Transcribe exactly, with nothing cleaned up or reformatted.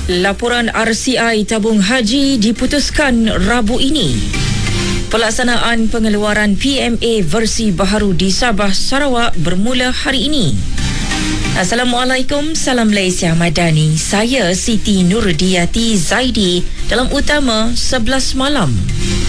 Laporan R C I tabung haji diputuskan Rabu ini. Pelaksanaan pengeluaran P M A versi baharu di Sabah, Sarawak bermula hari ini. Assalamualaikum, salam Malaysia Madani. Saya Siti Nurdiati Zaidi dalam utama sebelas malam.